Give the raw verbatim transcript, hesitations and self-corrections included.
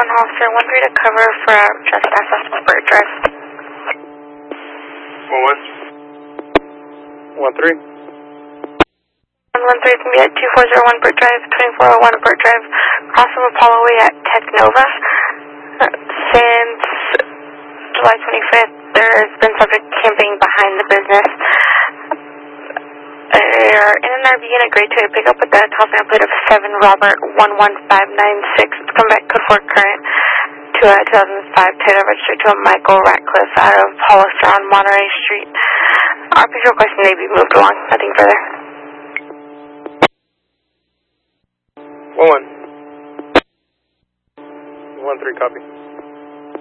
one officer, one three to cover for trespass on Burt Drive. One one. One three. One one three is going to be at two four zero one Burt Drive, twenty-four oh one Burt Drive, cross of Apollo Way at Technova. Uh, since July twenty-fifth, there has been subject camping behind the business. They're in an R V in a grade two to pick up with the California plate of seven Robert one one five nine six. It's come back code four current to a two thousand five Toyota registered to a Michael Ratcliffe out of Hollister on Monterey Street. R P requesting they be moved along. Nothing further. One one. One three, copy.